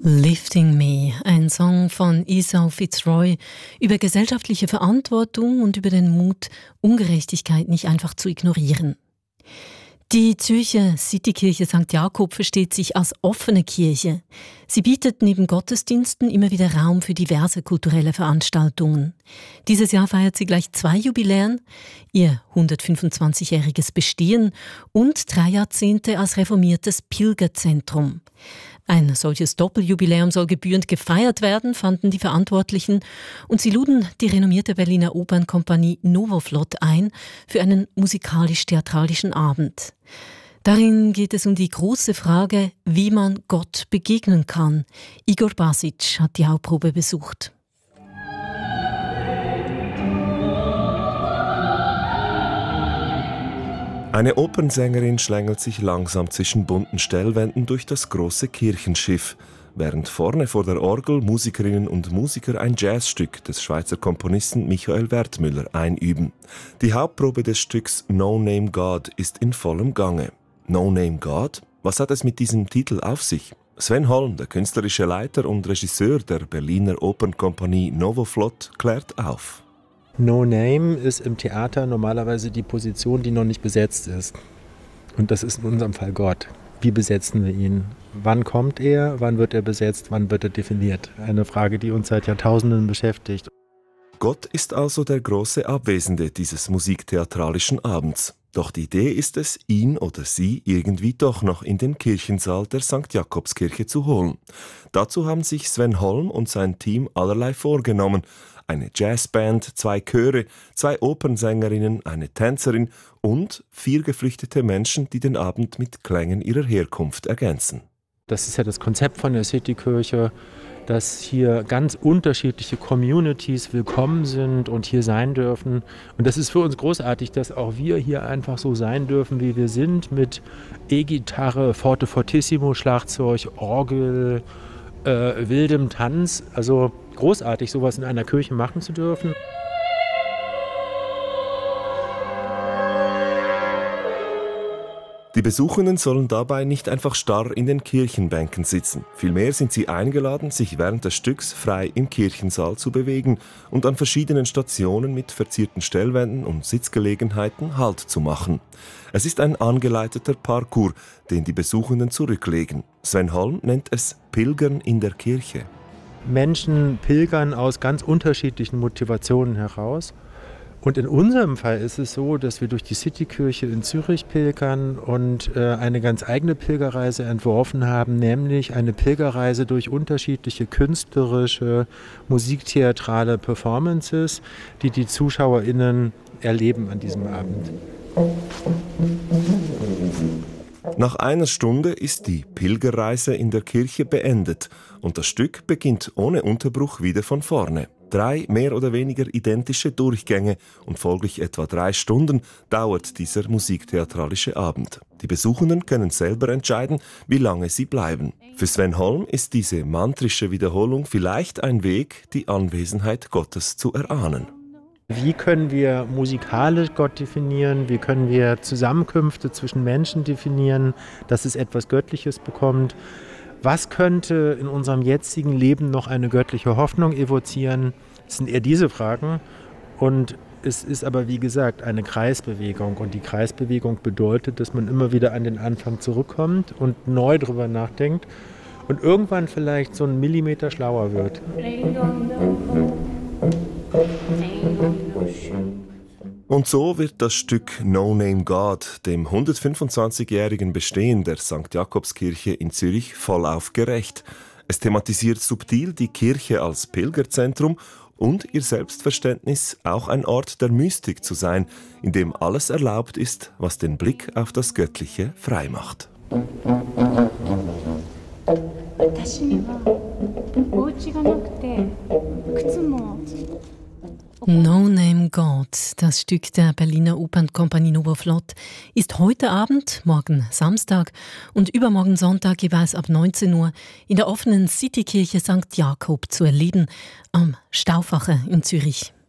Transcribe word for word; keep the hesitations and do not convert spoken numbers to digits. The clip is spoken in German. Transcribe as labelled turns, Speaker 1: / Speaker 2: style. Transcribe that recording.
Speaker 1: Lifting Me, ein Song von Esau Fitzroy über gesellschaftliche Verantwortung und über den Mut, Ungerechtigkeit nicht einfach zu ignorieren. Die Zürcher Citykirche Sankt Jakob versteht sich als offene Kirche. Sie bietet neben Gottesdiensten immer wieder Raum für diverse kulturelle Veranstaltungen. Dieses Jahr feiert sie gleich zwei Jubiläen, ihr hundertfünfundzwanzigjähriges Bestehen und drei Jahrzehnte als reformiertes Pilgerzentrum. Ein solches Doppeljubiläum soll gebührend gefeiert werden, fanden die Verantwortlichen, und sie luden die renommierte Berliner Opernkompanie Novoflot ein für einen musikalisch-theatralischen Abend. Darin geht es um die große Frage, wie man Gott begegnen kann. Igor Basic hat die Hauptprobe besucht.
Speaker 2: Eine Opernsängerin schlängelt sich langsam zwischen bunten Stellwänden durch das große Kirchenschiff, während vorne vor der Orgel Musikerinnen und Musiker ein Jazzstück des Schweizer Komponisten Michael Wertmüller einüben. Die Hauptprobe des Stücks No Name God ist in vollem Gange. No Name God? Was hat es mit diesem Titel auf sich? Sven Holm, der künstlerische Leiter und Regisseur der Berliner Opernkompanie Novoflot, klärt auf.
Speaker 3: No Name ist im Theater normalerweise die Position, die noch nicht besetzt ist. Und das ist in unserem Fall Gott. Wie besetzen wir ihn? Wann kommt er? Wann wird er besetzt? Wann wird er definiert? Eine Frage, die uns seit Jahrtausenden beschäftigt.
Speaker 2: Gott ist also der große Abwesende dieses musiktheatralischen Abends. Doch die Idee ist es, ihn oder sie irgendwie doch noch in den Kirchensaal der Sankt Jakobskirche zu holen. Dazu haben sich Sven Holm und sein Team allerlei vorgenommen. Eine Jazzband, zwei Chöre, zwei Opernsängerinnen, eine Tänzerin und vier geflüchtete Menschen, die den Abend mit Klängen ihrer Herkunft ergänzen.
Speaker 3: Das ist ja das Konzept von der Citykirche, dass hier ganz unterschiedliche Communities willkommen sind und hier sein dürfen. Und das ist für uns großartig, dass auch wir hier einfach so sein dürfen, wie wir sind, mit E-Gitarre, Forte Fortissimo, Schlagzeug, Orgel, äh, wildem Tanz. Also großartig, sowas in einer Kirche machen zu dürfen.
Speaker 2: Die Besuchenden sollen dabei nicht einfach starr in den Kirchenbänken sitzen. Vielmehr sind sie eingeladen, sich während des Stücks frei im Kirchensaal zu bewegen und an verschiedenen Stationen mit verzierten Stellwänden und Sitzgelegenheiten Halt zu machen. Es ist ein angeleiteter Parcours, den die Besuchenden zurücklegen. Sven Holm nennt es Pilgern in der Kirche.
Speaker 3: Menschen pilgern aus ganz unterschiedlichen Motivationen heraus. Und in unserem Fall ist es so, dass wir durch die Citykirche in Zürich pilgern und äh, eine ganz eigene Pilgerreise entworfen haben, nämlich eine Pilgerreise durch unterschiedliche künstlerische, musiktheatrale Performances, die die ZuschauerInnen erleben an diesem Abend.
Speaker 2: Nach einer Stunde ist die Pilgerreise in der Kirche beendet und das Stück beginnt ohne Unterbruch wieder von vorne. Drei mehr oder weniger identische Durchgänge und folglich etwa drei Stunden dauert dieser musiktheatralische Abend. Die Besuchenden können selber entscheiden, wie lange sie bleiben. Für Sven Holm ist diese mantrische Wiederholung vielleicht ein Weg, die Anwesenheit Gottes zu erahnen.
Speaker 3: Wie können wir musikalisch Gott definieren? Wie können wir Zusammenkünfte zwischen Menschen definieren, dass es etwas Göttliches bekommt? Was könnte in unserem jetzigen Leben noch eine göttliche Hoffnung evozieren? Das sind eher diese Fragen. Und es ist aber, wie gesagt, eine Kreisbewegung. Und die Kreisbewegung bedeutet, dass man immer wieder an den Anfang zurückkommt und neu drüber nachdenkt und irgendwann vielleicht so einen Millimeter schlauer wird.
Speaker 2: Und so wird das Stück No Name God dem hundertfünfundzwanzigjährigen Bestehen der Sankt Jakobskirche in Zürich vollauf gerecht. Es thematisiert subtil die Kirche als Pilgerzentrum und ihr Selbstverständnis, auch ein Ort der Mystik zu sein, in dem alles erlaubt ist, was den Blick auf das Göttliche frei macht.
Speaker 1: No Name God, das Stück der Berliner Opernkompanie Novoflot, ist heute Abend, morgen Samstag und übermorgen Sonntag jeweils ab neunzehn Uhr in der offenen Citykirche Sankt Jakob zu erleben, am Stauffacher in Zürich.